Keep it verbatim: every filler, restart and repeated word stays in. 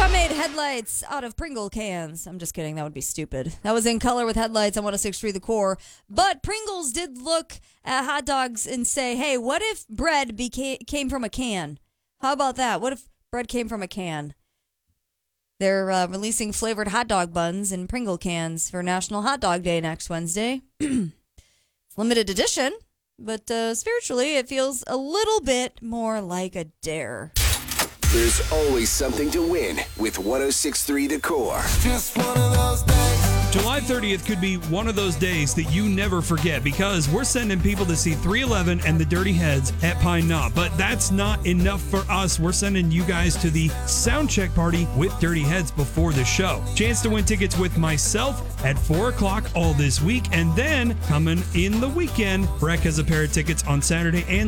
I made headlights out of Pringle cans. I'm just kidding. That would be stupid. That was In Color with Headlights on one oh six point three The Core. But Pringles did look at hot dogs and say, hey, what if bread beca- came from a can? How about that? What if bread came from a can? They're uh, releasing flavored hot dog buns in Pringle cans for National Hot Dog Day next Wednesday. Limited edition, but uh, spiritually, it feels a little bit more like a dare. There's always something to win with one oh six point three The Core. Just one of those days. July thirtieth could be one of those days that you never forget because we're sending people to see three eleven and the Dirty Heads at Pine Knob. But that's not enough for us. We're sending you guys to the Soundcheck party with Dirty Heads before the show. Chance to win tickets with myself at four o'clock all this week. And then coming in the weekend, Breck has a pair of tickets on Saturday and